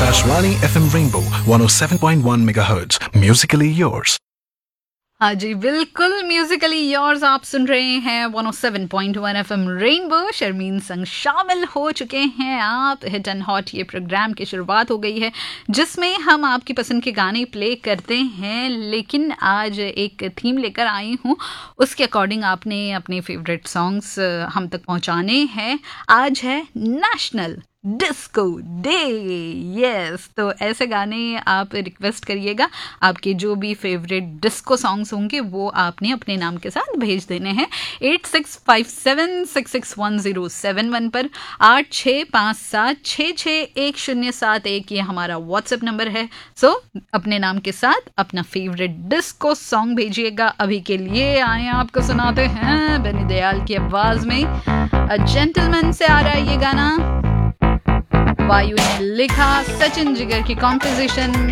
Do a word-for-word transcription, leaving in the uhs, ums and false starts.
Akashvani F M Rainbow one oh seven point one megahertz. Musically yours. हाँ जी बिल्कुल Musically yours आप सुन रहे हैं one oh seven point one FM rainbow. Sharmin संग शामिल हो चुके हैं आप। हिट एंड हॉट ये प्रोग्राम की शुरुआत हो गई है जिसमें हम आपकी पसंद के गाने प्ले करते हैं, लेकिन आज एक थीम लेकर आई हूँ। उसके अकॉर्डिंग आपने अपने फेवरेट सॉन्ग्स हम तक पहुँचाने हैं। आज है नेशनल डिस्को डे। यस, तो ऐसे गाने आप रिक्वेस्ट करिएगा। आपके जो भी फेवरेट डिस्को सॉन्ग्स होंगे वो आपने अपने नाम के साथ भेज देने हैं eight six five seven six six one zero seven one पर। आठ छः पाँच सात छः छः एक शून्य सात एक ये हमारा व्हाट्सएप नंबर है। सो so, अपने नाम के साथ अपना फेवरेट डिस्को सॉन्ग भेजिएगा। अभी के लिए आए आपको सुनाते हैं बेनी दयाल की आवाज़ में अ जेंटलमैन से आ रहा है ये गाना। वायु ने लिखा, सचिन जिगर की कॉम्पोजिशन।